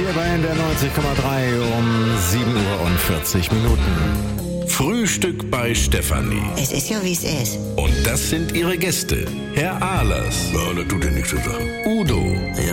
hier bei NDR 90,3 um 7:40 Minuten. Frühstück bei Stefanie. Es ist ja, wie es ist. Und das sind ihre Gäste. Herr Ahlers. Ja, das tut ja nichts zur Sache. Udo.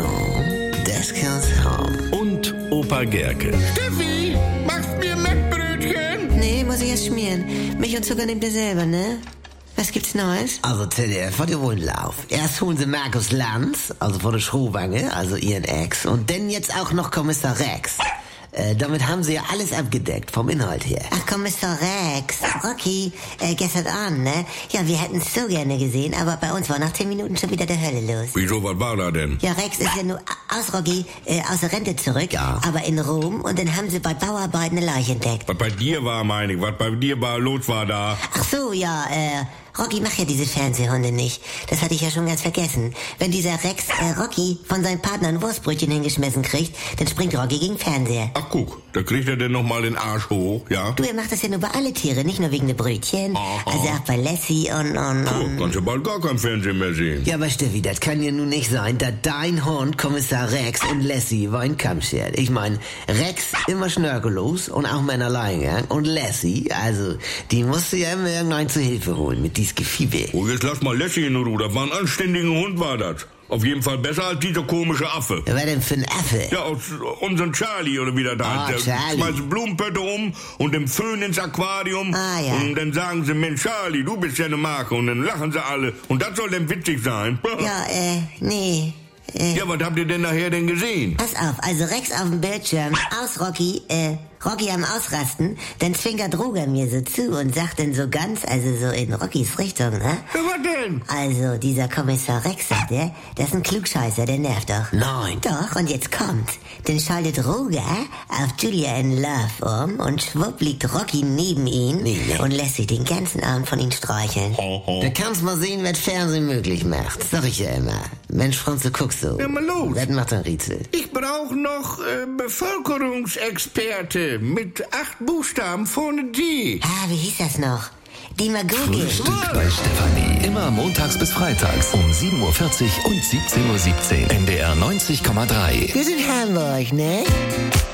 Ja, das kann's haben. Und Opa Gerke. Steffi, machst mir Mettbrötchen? Nee, muss ich erst schmieren. Milch und Zucker nehmt ihr selber, ne? Was gibt's Neues? Also ZDF hat ja wohl einen Lauf. Erst holen sie Markus Lanz, also von der Schrohwange, also ihren Ex, und dann jetzt auch noch Kommissar Rex. Damit haben sie ja alles abgedeckt, vom Inhalt her. Ach, Kommissar Rex. Rocky, gestern Abend, ne? Ja, wir hätten's so gerne gesehen, aber bei uns war nach 10 Minuten schon wieder der Hölle los. Wieso, was war da denn? Ja, Rex ist ja nur aus Rocky, aus der Rente zurück, Ja. aber in Rom, und dann haben sie bei Bauarbeiten eine Leiche entdeckt. Was bei dir war, meine ich, was bei dir war, los war da. Ach so, ja, Rocky macht ja diese Fernsehhunde nicht. Das hatte ich ja schon ganz vergessen. Wenn dieser Rex Rocky von seinem Partner ein Wurstbrötchen hingeschmissen kriegt, dann springt Rocky gegen Fernseher. Ach guck, da kriegt er denn noch mal den Arsch hoch, ja? Du, er macht das ja nur bei alle Tiere, nicht nur wegen der Brötchen. Aha. Also auch bei Lassie und Kannst du bald gar kein Fernsehen mehr sehen. Ja, aber Steffi, das kann ja nun nicht sein, dass dein Hund Kommissar Rex und Lassie über einen Kamm schert. Ich meine, Rex immer schnörkellos und auch mal in Alleingang. Und Lassie, also, die musste ja immer irgendeinen zu Hilfe holen mit dies Gefiebe. Oh, jetzt lass mal Lassie in Ruhe, das war ein anständiger Hund, war das. Auf jeden Fall besser als dieser komische Affe. Wer denn für ein Affe? Ja, aus unserem Charlie oder wie der da Ah, heißt. Der Charlie. schmeißt Blumenpötte um und den Föhn ins Aquarium. Ah, ja. Und dann sagen sie, Mensch, Charlie, du bist ja eine Marke. Und dann lachen sie alle. Und das soll denn witzig sein. Ja, nee. Ja, was habt ihr denn nachher denn gesehen? Pass auf, also Rex auf dem Bildschirm, aus Rocky, Rocky am Ausrasten, dann zwinkert Roger mir so zu und sagt dann so ganz, also so in Rockys Richtung, ne? Ja, was denn? Also, dieser Kommissar Rex, sagt er, das ist ein Klugscheißer, der nervt doch. Nein. Doch, und jetzt kommt's. Dann schaltet Roger auf Julia in Love um und schwupp liegt Rocky neben ihn Nee. und lässt sich den ganzen Abend von ihm streicheln. Da kannst mal sehen, was Fernsehen möglich macht. Sag ich ja immer. Mensch, Franz, du guckst so. Ja, mal los. Was macht ein Rätsel? Ich brauche noch Bevölkerungsexperte mit 8 Buchstaben vorne D. Ah, wie hieß das noch? Demagoge. Frühstück bei Stefanie. Immer montags bis freitags um 7:40 und 17:17 Uhr. NDR 90,3. Wir sind Hamburg, ne?